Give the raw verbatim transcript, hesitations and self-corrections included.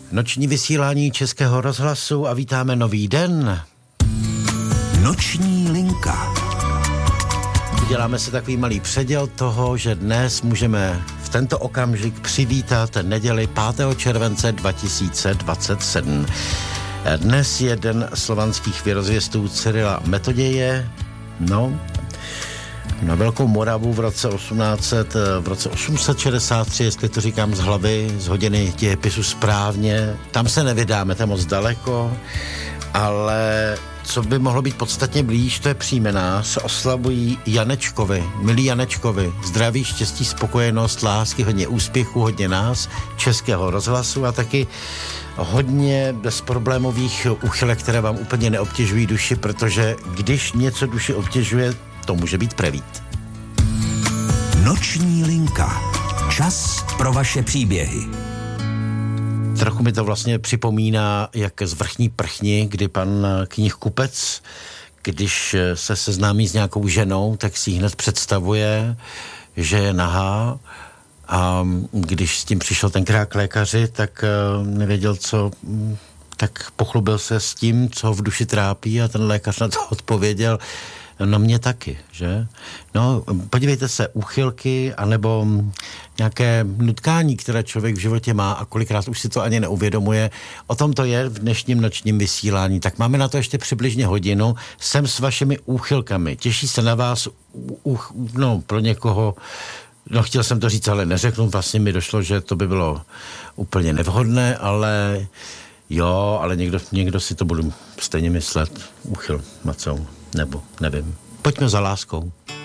Noční vysílání Českého rozhlasu a vítáme nový den. Noční linka. Uděláme si takový malý předěl toho, že dnes můžeme v tento okamžik přivítat neděli pátého července dva tisíce dvacet sedm. Dnes je den slovanských věrozvěstů Cyrila Metoděje. No, na Velkou Moravu v roce osmnáct set, v roce osm set šedesát tři, jestli to říkám z hlavy, z hodiny dějepisu správně. Tam se nevydáme, tam moc daleko, ale co by mohlo být podstatně blíž, to je příjmenář, oslavují Janečkovi, milí Janečkovi, zdraví, štěstí, spokojenost, lásky, hodně úspěchu, hodně nás, Českého rozhlasu a taky hodně bezproblémových úchylek, které vám úplně neobtěžují duši, protože když něco duši obtěžuje, to může být prevít. Noční linka. Čas pro vaše příběhy. Trochu mi to vlastně připomíná, jak z Vrchní prchni, kdy pan knihkupec, když se seznámí s nějakou ženou, tak si hned představuje, že je nahá, a když s tím přišel tenkrát k lékaři, tak nevěděl, co, tak pochlubil se s tím, co v duši trápí, a ten lékař na to odpověděl: no mě taky, že? No, podívejte se, úchylky anebo nějaké nutkání, které člověk v životě má a kolikrát už si to ani neuvědomuje. O tom to je v dnešním nočním vysílání. Tak máme na to ještě přibližně hodinu. Jsem s vašimi úchylkami. Těší se na vás, uch, no, pro někoho, no, chtěl jsem to říct, ale neřeknu, vlastně mi došlo, že to by bylo úplně nevhodné, ale jo, ale někdo, někdo si to bude stejně myslet. Úchyl macou, nebo nevím. Pojďme za láskou.